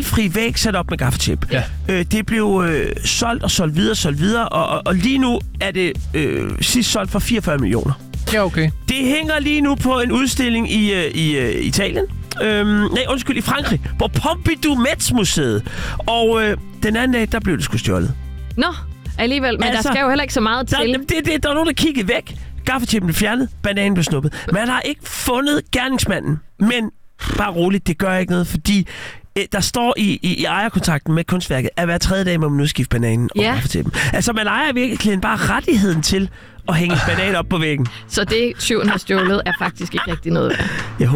fejlfri væg sat op med gaffatape. Ja. Det blev solgt videre, og lige nu er det sidst solgt for 44 millioner. Ja, okay. Det hænger lige nu på en udstilling i Italien. I Frankrig, på Pompidou-Metz-museet. Og den anden dag, der blev det sgu stjålet. Nå, alligevel. Men der skal jo heller ikke så meget til. Der er nogen, der kiggede væk. Gaffatapen blev fjernet, bananen blev snuppet. Man har ikke fundet gerningsmanden. Men bare roligt, det gør ikke noget, fordi der står i ejerkontrakten med kunstværket, at hver tredje dag må man udskifte bananen og gaffatapen. Altså, man ejer virkelig bare rettigheden til at hænge banan op på væggen. Så det, tyven har stjålet, er faktisk ikke rigtig noget værd.